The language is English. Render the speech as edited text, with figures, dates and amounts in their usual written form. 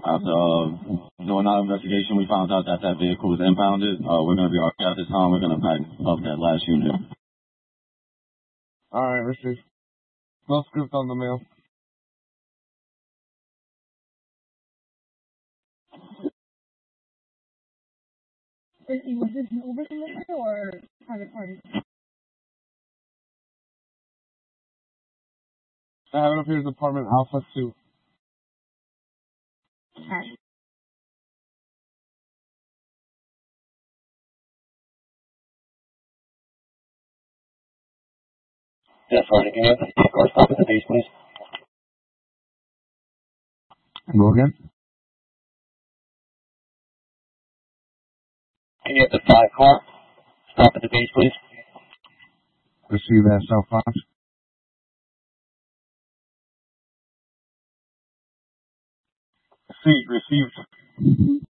After doing our investigation, we found out that that vehicle was impounded. We're going to be at this time. We're going to pack up that last unit. All right, received. No script on the mail. Was this an Uber delivery or private party? I have it up here as apartment Alpha 2. Alright. Yes, Sergeant, can you have the car stop at the base, please? Go again? Can you have the 5 car stop at the base, please? Receive that cell phone. Received.